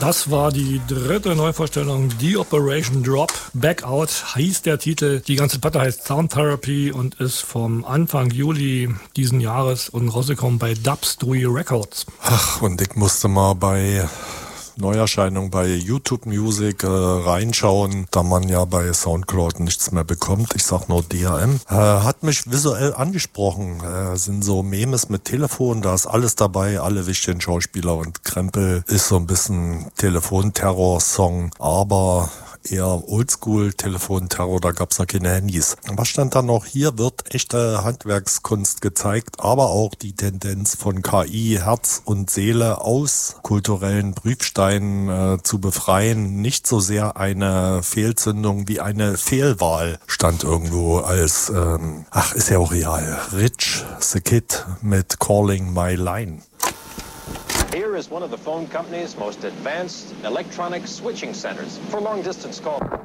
Das war die dritte Neuvorstellung, The Operation Drop. Back Out hieß der Titel. Die ganze Platte heißt Sound Therapy und ist vom Anfang Juli diesen Jahres und rausgekommen bei Dubstream Records. Ach, und ich musste mal bei Neuerscheinung bei YouTube Music reinschauen, da man ja bei Soundcloud nichts mehr bekommt. Ich sag nur DRM. Hat mich visuell angesprochen. Sind so Memes mit Telefon, da ist alles dabei, alle wichtigen Schauspieler und Krempel ist so ein bisschen Telefonterror-Song, aber eher Oldschool-Telefonterror, da gab's noch keine Handys. Was stand da noch? Hier wird echte Handwerkskunst gezeigt, aber auch die Tendenz von KI, Herz und Seele aus kulturellen Prüfsteinen zu befreien. Nicht so sehr eine Fehlzündung wie eine Fehlwahl, stand irgendwo als, ist ja auch real. Rich the Kid mit Calling My Line. Here is one of the phone company's most advanced electronic switching centers for long-distance call.